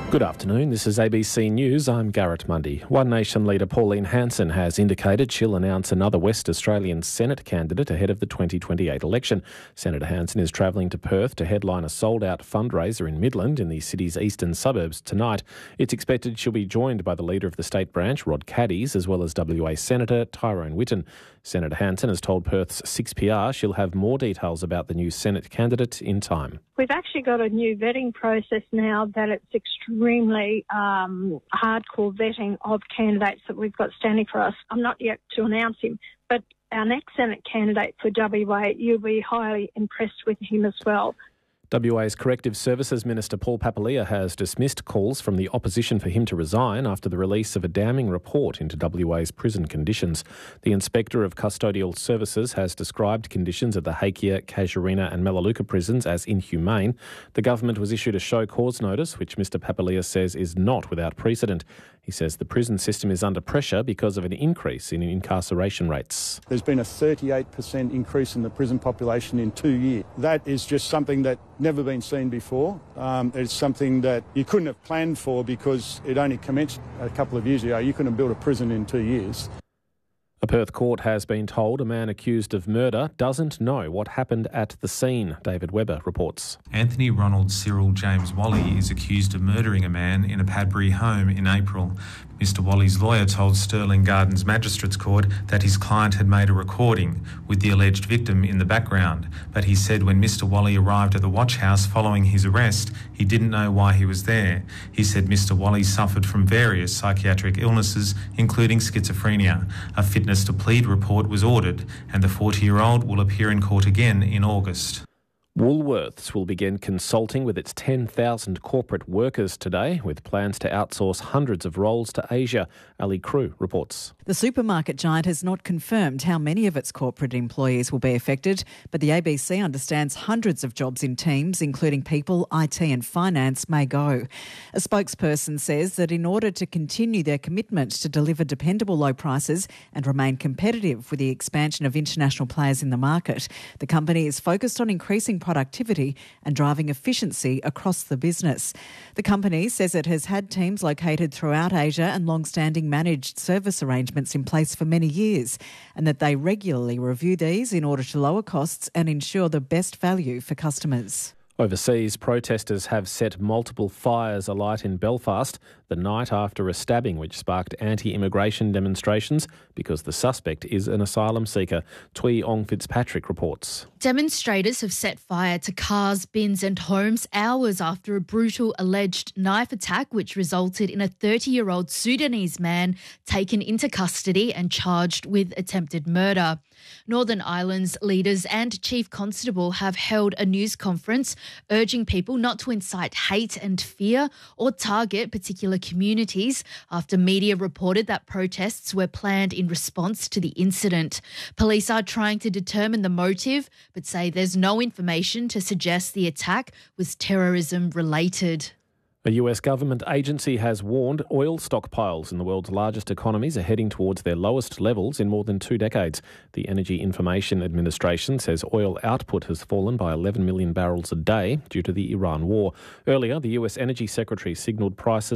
Good afternoon, this is ABC News, I'm Garrett Mundy. One Nation leader Pauline Hanson has indicated she'll announce another West Australian Senate candidate ahead of the 2028 election. Senator Hanson is travelling to Perth to headline a sold-out fundraiser in Midland in the city's eastern suburbs tonight. It's expected she'll be joined by the leader of the state branch, Rod Caddies, as well as WA Senator Tyrone Whitten. Senator Hanson has told Perth's 6PR she'll have more details about the new Senate candidate in time. We've actually got a new vetting process now that it's extremely hardcore vetting of candidates that we've got standing for us. I'm not yet to announce him, but our next Senate candidate for WA, you'll be highly impressed with him as well. WA's Corrective Services Minister Paul Papalia has dismissed calls from the opposition for him to resign after the release of a damning report into WA's prison conditions. The Inspector of Custodial Services has described conditions at the Hakea, Casuarina and Melaleuca prisons as inhumane. The government was issued a show cause notice, which Mr Papalia says is not without precedent. He says the prison system is under pressure because of an increase in incarceration rates. There's been a 38% increase in the prison population in 2 years. That is just something that never been seen before. It's something that you couldn't have planned for because it only commenced a couple of years ago. You couldn't have built a prison in 2 years. A Perth court has been told a man accused of murder doesn't know what happened at the scene. David Webber reports. Anthony Ronald Cyril James Wally is accused of murdering a man in a Padbury home in April. Mr Wally's lawyer told Stirling Gardens Magistrates Court that his client had made a recording with the alleged victim in the background, but he said when Mr Wally arrived at the watch house following his arrest, he didn't know why he was there. He said Mr Wally suffered from various psychiatric illnesses, including schizophrenia. A fitness to plead report was ordered, and the 40-year-old will appear in court again in August. Woolworths will begin consulting with its 10,000 corporate workers today, with plans to outsource hundreds of roles to Asia. Ali Crew reports. The supermarket giant has not confirmed how many of its corporate employees will be affected, but the ABC understands hundreds of jobs in teams, including people, IT and finance, may go. A spokesperson says that in order to continue their commitment to deliver dependable low prices and remain competitive with the expansion of international players in the market, the company is focused on increasing productivity and driving efficiency across the business. The company says it has had teams located throughout Asia and long-standing managed service arrangements in place for many years, and that they regularly review these in order to lower costs and ensure the best value for customers. Overseas, protesters have set multiple fires alight in Belfast the night after a stabbing which sparked anti-immigration demonstrations because the suspect is an asylum seeker. Tui Ong Fitzpatrick reports. Demonstrators have set fire to cars, bins and homes hours after a brutal alleged knife attack which resulted in a 30-year-old Sudanese man taken into custody and charged with attempted murder. Northern Ireland's leaders and Chief Constable have held a news conference urging people not to incite hate and fear or target particular communities after media reported that protests were planned in response to the incident. Police are trying to determine the motive, but say there's no information to suggest the attack was terrorism related. A US government agency has warned oil stockpiles in the world's largest economies are heading towards their lowest levels in more than 2 decades. The Energy Information Administration says oil output has fallen by 11 million barrels a day due to the Iran war. Earlier, the US Energy Secretary signalled prices